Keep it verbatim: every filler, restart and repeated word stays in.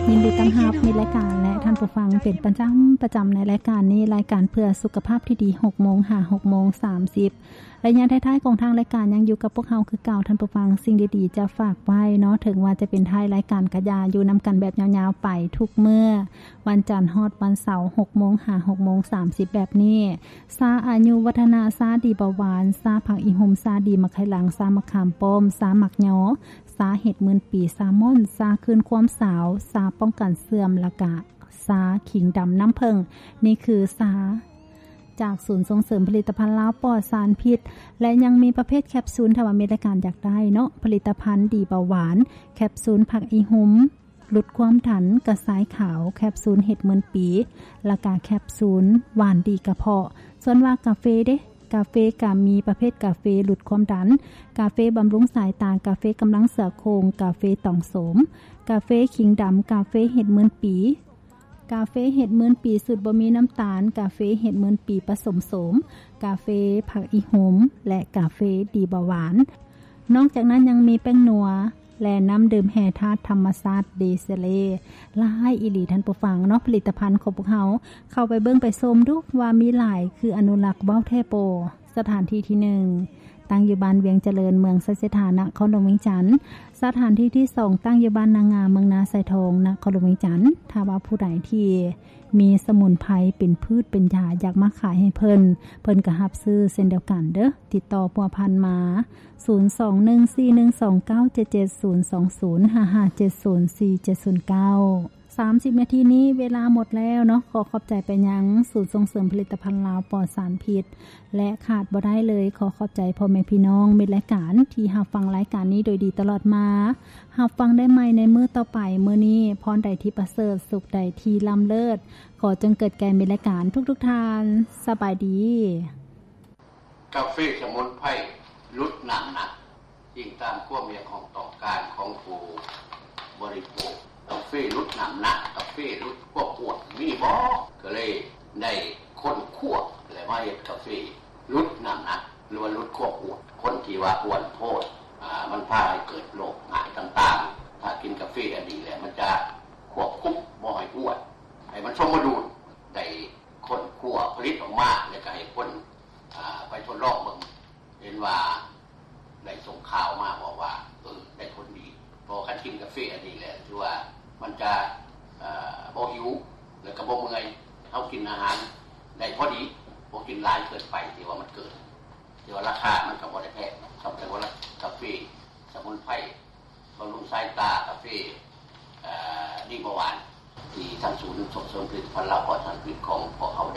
ยินดีต้อนรับในรายการและท่านผู้ฟังเป็นประจำประจำในรายการนี้รายการเพื่อสุขภาพที่ดี หกโมง หา หกโมงสามสิบ ระยะท้ายๆของทางรายการยังอยู่กับพวกเฮาคือเก่าท่านผู้ฟังสิ่งดีๆจะฝากไว้เนาะถึงว่าจะเป็นท้ายรายการกะยาอยู่นํากันแบบยาวๆไปทุกมื้อวันจันทร์ฮอดวันเสาร์ หกโมง หา หกโมงสามสิบ แบบนี้ซาอายุวัฒนาซาดีเบาหวานซาผักอีหุ่มซาดีมะไข่หลังซามะขามป้อมซาหมักหยอซาเห็ดหมื่นปีซาม่อนซาคืนความสาวซาป้องกันเสื่อมละกะซาขิงดำน้ำเพิงนี่คือซาจากศูนย์ส่งเสริมผลิตภัณฑ์ลาวปลอดสารพิษและยังมีประเภทแคปซูลถ้าว่ามีรายการอยากได้เนาะผลิตภัณฑ์ดีเบาหวานแคปซูลผักอีหุ่มลดความดันกระสายขาวแคปซูลเห็ดหมื่นปีและกาแคปซูลหวานดีกระเพาะส่วนว่ากาแฟเด้กาแฟก็มีประเภทกาแฟลดความดันกาแฟบำรุงสายตากาแฟกำลังเสือโครงกาแฟต่องโสมกาแฟขิงดำกาแฟเห็ดหมื่นปีกาแฟเห็ดหมื่นปีสูตรบ่มีน้ำตาลกาแฟเห็ดหมื่นปีผสมโสมกาแฟผักอีหุ่มและกาแฟดีเบาหวานนอกจากนั้นยังมีแป้งนัวและน้ำดื่มแห่ธาตุธรรมชาติเดเซเลหลายอีหลีท่านผู้ฟังเนาะผลิตภัณฑ์ของพวกเฮาเข้าไปเบิ่งไปชมดูว่ามีหลายคืออนุรักษ์เว้าแท้โปสถานที่ที่หนึ่งตั้งอยู่บ้านเวียงเจริญเมืองไสเสถานะนครหลวงเวียงจันทน์สถานที่ที่สองตั้งอยู่บ้านนางงามเมืองนาไซทองนครหลวงเวียงจันทน์ถ้าว่าผู้ใดที่มีสมุนไพรเป็นพืชเป็นยาอยากมาขายให้เพิ่นเพิ่นก็รับซื้อเช่นเดียวกันเด้อติดต่อพัวพันมาศูนย์ สอง หนึ่ง สี่ หนึ่ง สอง เก้า เจ็ด เจ็ด ศูนย์ สอง ศูนย์ ห้า ห้า เจ็ด ศูนย์ สี่ เจ็ด ศูนย์ เก้า สามสิบนาทีนี้เวลาหมดแล้วเนาะขอขอบใจไปยังศูนย์ส่งเสริมผลิตภัณฑ์ลาวปลอดสารพิษและขาดบ่ได้เลยขอขอบใจพ่อแม่พี่น้องมิตรรายการที่รับฟังรายการนี้โดยดีตลอดมารับฟังได้ใหม่ในมื้อต่อไปมื้อนี้พรใดที่ประเสริฐสุขใดที่ล้ำเลิศขอจงเกิดแก่มิตรรายการทุกๆท่านสบายดีกาแฟสมุนไพรลดน้ำหนักยิ่งตามความอยากของต้องการของผู้บริโภคกาแฟลดน้ำหนักกาแฟลดความอ้วนมีบ่ก็เลยได้คนคั่วและมาเฮ็ดกาแฟลดน้ำหนักหรือว่าลดความอ้วนคนที่ว่าอ้วนโพดอ่ามันพาให้เกิดโรคหลายต่างๆถ้ากินกาแฟอันนี้แหละมันจะควบคุมบ่ให้อ้วนให้มันสมดุลได้คนคั่วผลิตออกมาแล้วก็ให้คนอ่าไปทดลองเบิ่งเห็นว่าได้ส่งข่าวมาบอกว่าเออได้ผลดีพอคันกินกาแฟอันนี้แหละที่ว่ามันจะเอ่อบ่หิวแล้วก็บ่เมื่อยเฮากินอาหารได้พอดีบ่กินหลายเกินไปที่ว่ามันเกินที่ว่าราคามันก็บ่ได้แพงสำหรับว่ากาแฟสมุนไพรบำรุงสายตากาแฟเอ่อดีเบาหวานที่ทางศูนย์ส่งเสริมผลิตภัณฑ์ลาวปลอดสารพิษของพวกเขา